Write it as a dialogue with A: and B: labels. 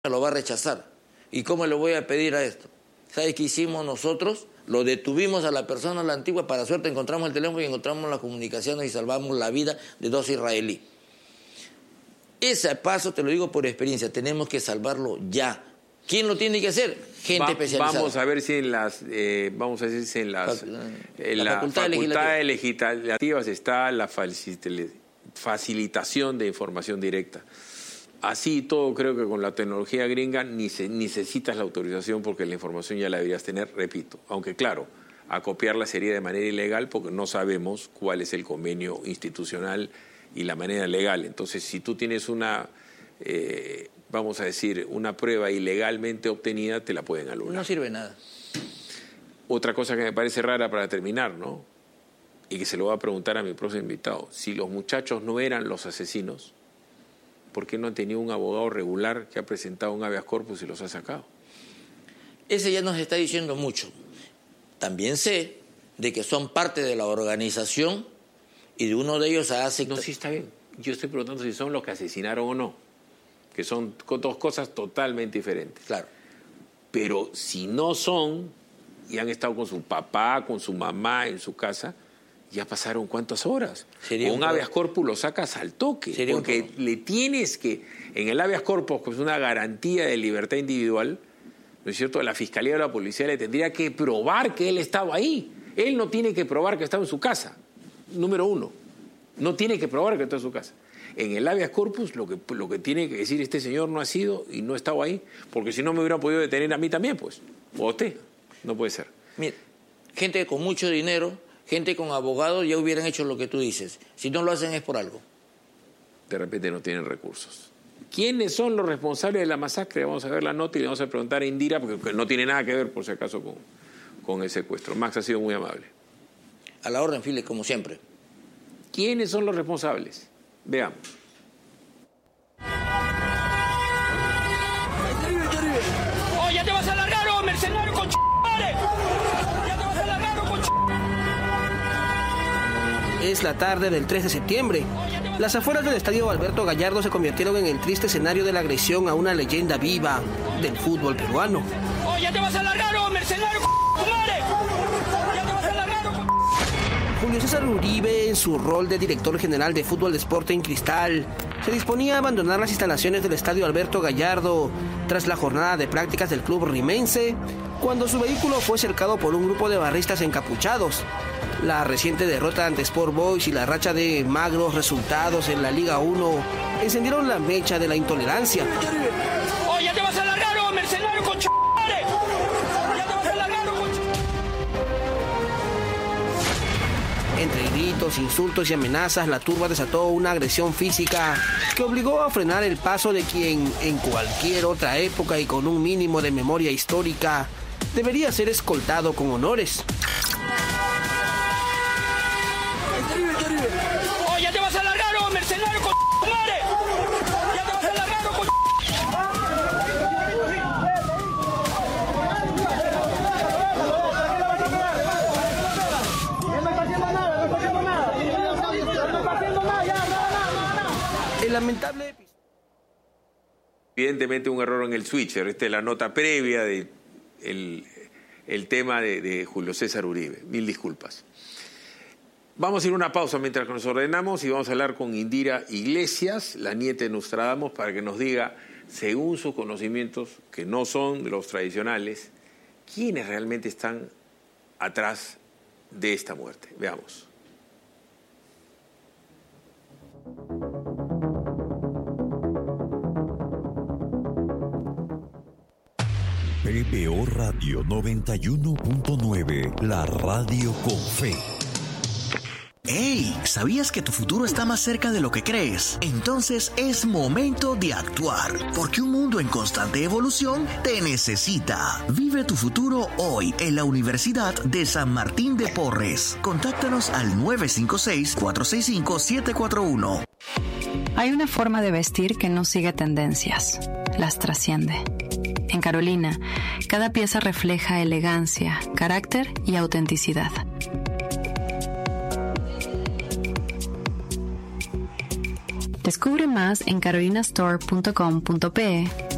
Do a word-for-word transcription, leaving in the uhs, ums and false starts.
A: lo va a rechazar. ¿Y cómo le voy a pedir a esto? ¿Sabes qué hicimos nosotros? Lo detuvimos a la persona, a la antigua, para suerte encontramos el teléfono y encontramos las comunicaciones y salvamos la vida de dos israelíes. Ese paso, te lo digo por experiencia, tenemos que salvarlo ya. ¿Quién lo tiene que hacer? Gente Va, especializada.
B: Vamos a ver si en las, eh, vamos a ver si en las en la, la facultad facultades legislativas. legislativas está la facilitación de información directa. Así todo, creo que con la tecnología gringa ni se, ni necesitas la autorización porque la información ya la deberías tener, repito. Aunque claro, acopiarla sería de manera ilegal porque no sabemos cuál es el convenio institucional y la manera legal. Entonces, si tú tienes una, eh, vamos a decir, una prueba ilegalmente obtenida, te la pueden anular.
A: No sirve nada.
B: Otra cosa que me parece rara para terminar, ¿no? Y que se lo voy a preguntar a mi próximo invitado. Si los muchachos no eran los asesinos, ¿por qué no han tenido un abogado regular que ha presentado un habeas corpus y los ha sacado?
A: Ese ya nos está diciendo mucho. También sé de que son parte de la organización y de uno de ellos hace...
B: No, sí está bien. Yo estoy preguntando si son los que asesinaron o no, que son dos cosas totalmente diferentes.
A: Claro.
B: Pero si no son y han estado con su papá, con su mamá en su casa... Ya pasaron cuántas horas. Con un, un habeas corpus lo sacas al toque. Porque le tienes que... En el habeas corpus, que es una garantía de libertad individual, ¿no es cierto? La fiscalía o la policía le tendría que probar que él estaba ahí. Él no tiene que probar que estaba en su casa. Número uno. No tiene que probar que está en su casa. En el habeas corpus lo que, lo que tiene que decir este señor no ha sido y no ha estado ahí, porque si no me hubieran podido detener a mí también, pues. O a usted. No puede ser.
A: Mira, gente con mucho dinero... Gente con abogados ya hubieran hecho lo que tú dices. Si no lo hacen es por algo.
B: De repente no tienen recursos. ¿Quiénes son los responsables de la masacre? Vamos a ver la nota y le vamos a preguntar a Indira, porque no tiene nada que ver, por si acaso, con, con el secuestro. Max ha sido muy amable.
A: A la orden, Files, como siempre.
B: ¿Quiénes son los responsables? Veamos.
C: ¡Oh, ya te vas a largar, oh, mercenario con ch... ¡Madre!
D: Es la tarde del tres de septiembre. Las afueras del estadio Alberto Gallardo se convirtieron en el triste escenario de la agresión a una leyenda viva del fútbol peruano.
C: ¡Oh, ya te vas a largar, oh, mercenario, c*** madre! ¡Ya te vas a largar, oh!
D: Julio César Uribe, en su rol de director general de fútbol de Sporting Cristal, se disponía a abandonar las instalaciones del estadio Alberto Gallardo tras la jornada de prácticas del club rimense, cuando su vehículo fue cercado por un grupo de barristas encapuchados. La reciente derrota ante Sport Boys y la racha de magros resultados en la Liga uno encendieron la mecha de la intolerancia.
C: ¡Oh, ya te vas a largar, oh, mercenario con ch... madre! ¡Ya te vas a largar, oh, con ch...
D: Entre gritos, insultos y amenazas, la turba desató una agresión física que obligó a frenar el paso de quien, en cualquier otra época y con un mínimo de memoria histórica, debería ser escoltado con honores.
C: ¡Oh, ya te vas a largar, oh, mercenario con madre! ¡Ya te vas a largar, oh, con...
E: No está haciendo nada, no está haciendo nada. No está haciendo nada, ya, no, no, no.
D: El lamentable...
B: Evidentemente un error en el switcher. Esta es la nota previa del de el tema de, de Julio César Uribe. Mil disculpas. Vamos a ir a una pausa mientras que nos ordenamos y vamos a hablar con Indira Iglesias, la nieta de Nostradamus, para que nos diga, según sus conocimientos, que no son de los tradicionales, quiénes realmente están atrás de esta muerte. Veamos.
F: P B O Radio noventa y uno punto nueve, la radio con fe.
G: ¡Hey! ¿Sabías que tu futuro está más cerca de lo que crees? Entonces es momento de actuar, porque un mundo en constante evolución te necesita. Vive tu futuro hoy en la Universidad de San Martín de Porres. Contáctanos al nueve cinco seis, cuatro seis cinco, siete cuatro uno.
H: Hay una forma de vestir que no sigue tendencias, las trasciende. En Carolina, cada pieza refleja elegancia, carácter y autenticidad. Descubre más en carolina store punto com punto pe